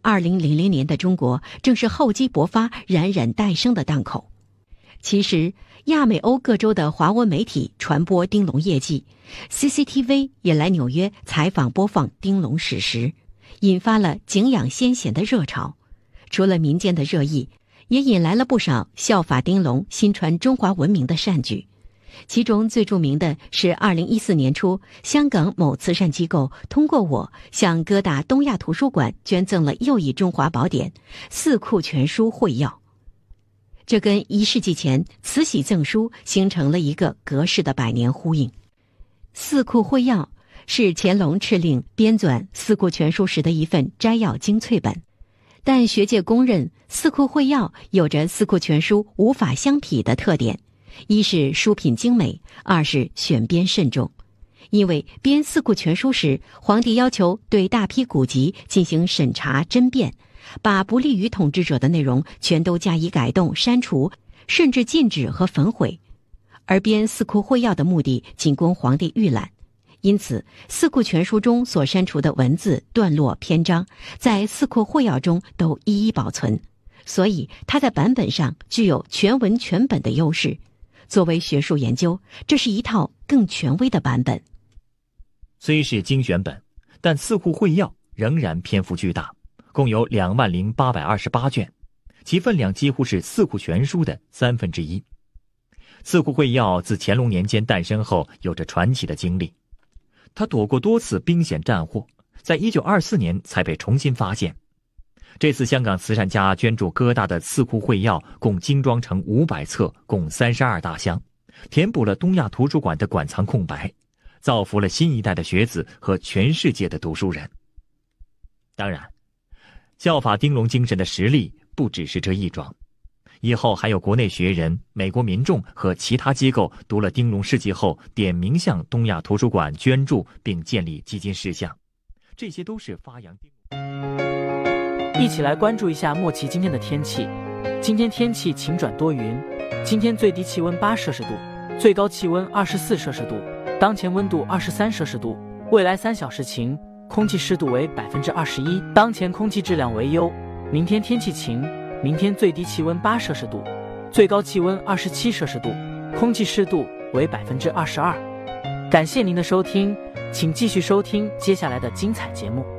2000年的中国正是厚积薄发、冉冉待升的档口。其实，亚美欧各州的华文媒体传播丁龙业绩 ，CCTV 也来纽约采访播放丁龙史实，引发了敬仰先贤的热潮。除了民间的热议，也引来了不少效法丁龙、新传中华文明的善举。其中最著名的是2014年初，香港某慈善机构通过我向哥大东亚图书馆捐赠了又一中华宝典《四库全书会要》。这跟1世纪前慈禧赠书形成了一个隔世的百年呼应。四库会要是乾隆敕令编纂四库全书时的一份摘要精粹本，但学界公认四库会要有着四库全书无法相匹的特点，一是书品精美，二是选编慎重。因为编四库全书时，皇帝要求对大批古籍进行审查甄辩，把不利于统治者的内容全都加以改动删除，甚至禁止和焚毁。而编四库会要的目的仅供皇帝预览，因此四库全书中所删除的文字、段落、篇章在四库会要中都一一保存，所以它在版本上具有全文全本的优势。作为学术研究，这是一套更权威的版本。 虽是精选本，但四库会要仍然篇幅巨大，共有20828卷，其分量几乎是四库全书的1/3。四库会要自乾隆年间诞生后，有着传奇的经历。它躲过多次兵险战祸，在1924年才被重新发现。这次香港慈善家捐助哥大的四库会要共精装成500册，共32大箱，填补了东亚图书馆的馆藏空白，造福了新一代的学子和全世界的读书人。当然，效法丁龙精神的实例不只是这一桩，以后还有国内学人、美国民众和其他机构读了丁龙事迹后点名向东亚图书馆捐助并建立基金事项，这些都是发扬丁龙。 一起来关注一下莫奇今天的天气。今天天气晴转多云，今天最低气温8摄氏度，最高气温24摄氏度，当前温度23摄氏度。未来3小时晴，空气湿度为21%，当前空气质量为优。明天天气晴，明天最低气温8摄氏度，最高气温27摄氏度，空气湿度为22%。感谢您的收听，请继续收听接下来的精彩节目。